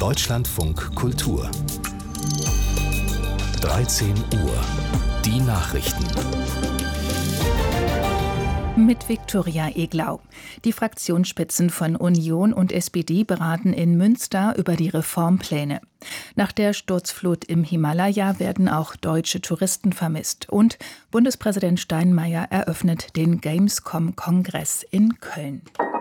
Deutschlandfunk Kultur 13 Uhr. Die Nachrichten. Mit Viktoria Eglau. Die Fraktionsspitzen von Union und SPD beraten in Münster über die Reformpläne. Nach der Sturzflut im Himalaya werden auch deutsche Touristen vermisst. Und Bundespräsident Steinmeier eröffnet den Gamescom-Kongress in Köln.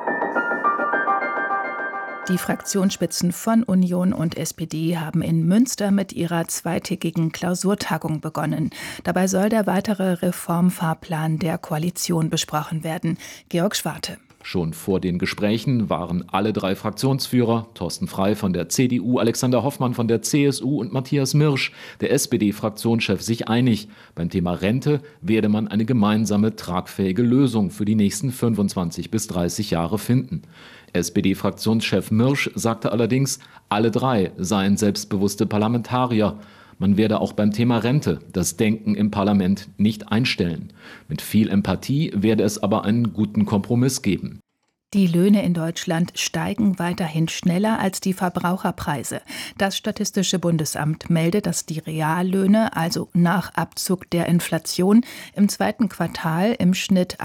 Die Fraktionsspitzen von Union und SPD haben in Münster mit ihrer zweitägigen Klausurtagung begonnen. Dabei soll der weitere Reformfahrplan der Koalition besprochen werden. Georg Schwarte. Schon vor den Gesprächen waren alle drei Fraktionsführer, Thorsten Frey von der CDU, Alexander Hoffmann von der CSU und Matthias Mirsch, der SPD-Fraktionschef, sich einig. Beim Thema Rente werde man eine gemeinsame, tragfähige Lösung für die nächsten 25 bis 30 Jahre finden. SPD-Fraktionschef Mirsch sagte allerdings, alle drei seien selbstbewusste Parlamentarier. Man werde auch beim Thema Rente das Denken im Parlament nicht einstellen. Mit viel Empathie werde es aber einen guten Kompromiss geben. Die Löhne in Deutschland steigen weiterhin schneller als die Verbraucherpreise. Das Statistische Bundesamt meldet, dass die Reallöhne, also nach Abzug der Inflation, im zweiten Quartal im Schnitt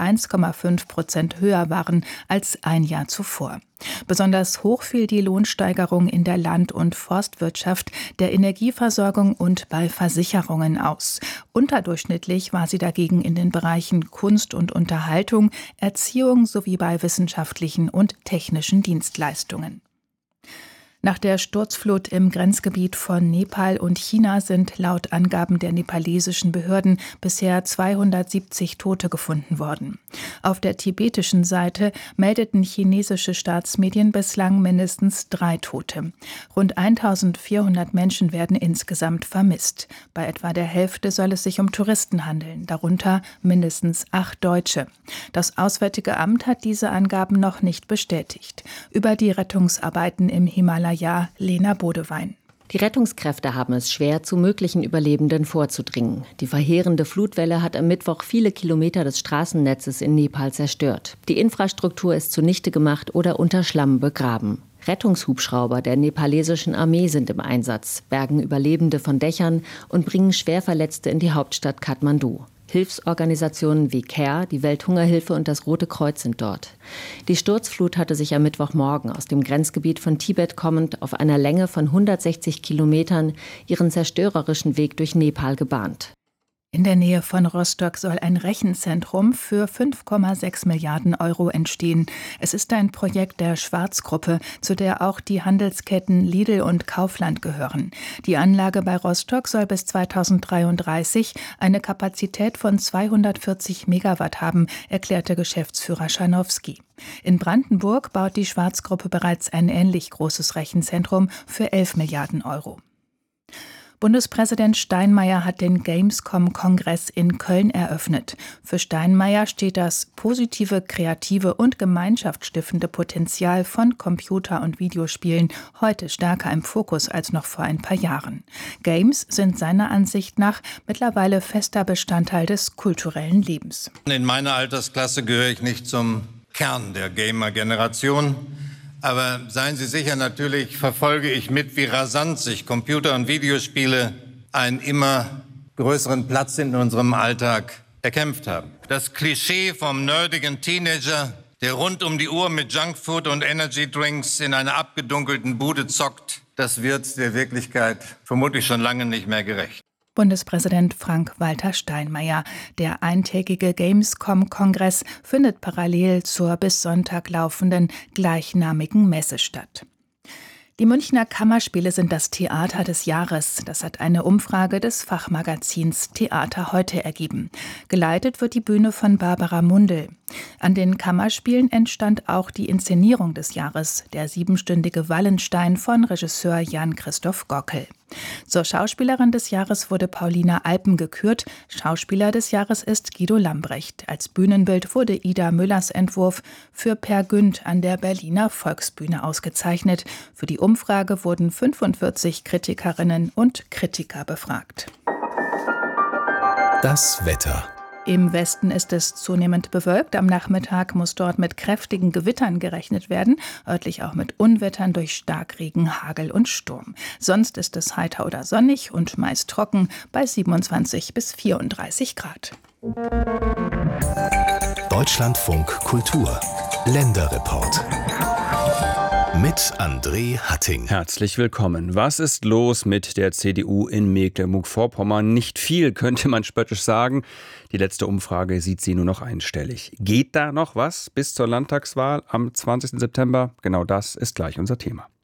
1,5% höher waren als ein Jahr zuvor. Besonders hoch fiel die Lohnsteigerung in der Land- und Forstwirtschaft, der Energieversorgung und bei Versicherungen aus. Unterdurchschnittlich war sie dagegen in den Bereichen Kunst und Unterhaltung, Erziehung sowie bei wissenschaftlichen und technischen Dienstleistungen. Nach der Sturzflut im Grenzgebiet von Nepal und China sind laut Angaben der nepalesischen Behörden bisher 270 Tote gefunden worden. Auf der tibetischen Seite meldeten chinesische Staatsmedien bislang mindestens 3 Tote. Rund 1400 Menschen werden insgesamt vermisst. Bei etwa der Hälfte soll es sich um Touristen handeln, darunter mindestens 8 Deutsche. Das Auswärtige Amt hat diese Angaben noch nicht bestätigt. Über die Rettungsarbeiten im Himalaya Lena Bodewein. Die Rettungskräfte haben es schwer, zu möglichen Überlebenden vorzudringen. Die verheerende Flutwelle hat am Mittwoch viele Kilometer des Straßennetzes in Nepal zerstört. Die Infrastruktur ist zunichte gemacht oder unter Schlamm begraben. Rettungshubschrauber der nepalesischen Armee sind im Einsatz, bergen Überlebende von Dächern und bringen Schwerverletzte in die Hauptstadt Kathmandu. Hilfsorganisationen wie CARE, die Welthungerhilfe und das Rote Kreuz sind dort. Die Sturzflut hatte sich am Mittwochmorgen aus dem Grenzgebiet von Tibet kommend auf einer Länge von 160 Kilometern ihren zerstörerischen Weg durch Nepal gebahnt. In der Nähe von Rostock soll ein Rechenzentrum für 5,6 Milliarden Euro entstehen. Es ist ein Projekt der Schwarz-Gruppe, zu der auch die Handelsketten Lidl und Kaufland gehören. Die Anlage bei Rostock soll bis 2033 eine Kapazität von 240 Megawatt haben, erklärte Geschäftsführer Scharnowski. In Brandenburg baut die Schwarz-Gruppe bereits ein ähnlich großes Rechenzentrum für 11 Milliarden Euro. Bundespräsident Steinmeier hat den Gamescom-Kongress in Köln eröffnet. Für Steinmeier steht das positive, kreative und gemeinschaftsstiftende Potenzial von Computer- und Videospielen heute stärker im Fokus als noch vor ein paar Jahren. Games sind seiner Ansicht nach mittlerweile fester Bestandteil des kulturellen Lebens. In meiner Altersklasse gehöre ich nicht zum Kern der Gamer-Generation. Aber seien Sie sicher, natürlich verfolge ich mit, wie rasant sich Computer- und Videospiele einen immer größeren Platz in unserem Alltag erkämpft haben. Das Klischee vom nerdigen Teenager, der rund um die Uhr mit Junkfood und Energydrinks in einer abgedunkelten Bude zockt, das wird der Wirklichkeit vermutlich schon lange nicht mehr gerecht. Bundespräsident Frank-Walter Steinmeier. Der eintägige Gamescom-Kongress findet parallel zur bis Sonntag laufenden gleichnamigen Messe statt. Die Münchner Kammerspiele sind das Theater des Jahres. Das hat eine Umfrage des Fachmagazins Theater heute ergeben. Geleitet wird die Bühne von Barbara Mundl. An den Kammerspielen entstand auch die Inszenierung des Jahres, der 7-stündige Wallenstein von Regisseur Jan-Christoph Gockel. Zur Schauspielerin des Jahres wurde Paulina Alpen gekürt. Schauspieler des Jahres ist Guido Lambrecht. Als Bühnenbild wurde Ida Müllers Entwurf für Per Günd an der Berliner Volksbühne ausgezeichnet. Für die Umfrage wurden 45 Kritikerinnen und Kritiker befragt. Das Wetter. Im Westen ist es zunehmend bewölkt. Am Nachmittag muss dort mit kräftigen Gewittern gerechnet werden, örtlich auch mit Unwettern durch Starkregen, Hagel und Sturm. Sonst ist es heiter oder sonnig und meist trocken bei 27 bis 34 Grad. Deutschlandfunk Kultur Länderreport mit André Hatting. Herzlich willkommen. Was ist los mit der CDU in Mecklenburg-Vorpommern? Nicht viel, könnte man spöttisch sagen. Die letzte Umfrage sieht sie nur noch einstellig. Geht da noch was bis zur Landtagswahl am 20. September? Genau das ist gleich unser Thema.